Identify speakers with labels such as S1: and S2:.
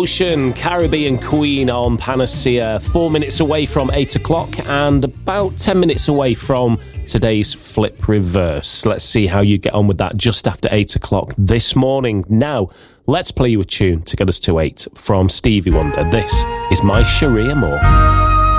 S1: Ocean, Caribbean Queen on Panacea. 4 minutes away from 8 o'clock and about 10 minutes away from today's Flip Reverse. Let's see how you get on with that just after 8 o'clock this morning. Now, let's play you a tune to get us to 8 from Stevie Wonder. This is My Sharia Moore.